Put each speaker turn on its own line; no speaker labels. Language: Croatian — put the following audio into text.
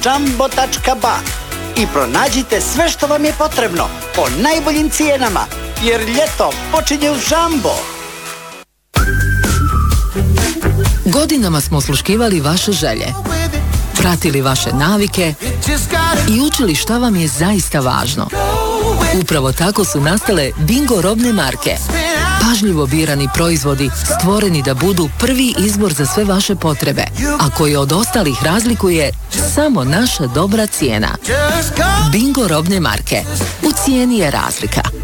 jumbo.ba i pronađite sve što vam je potrebno po najboljim cijenama, jer ljeto počinje uz Jumbo.
Godinama smo osluškivali vaše želje, pratili vaše navike i učili šta vam je zaista važno. Upravo tako su nastale Bingo robne marke. Pažljivo birani proizvodi stvoreni da budu prvi izbor za sve vaše potrebe, a koji od ostalih razlikuje samo naša dobra cijena. Bingo robne marke. U cijeni je razlika.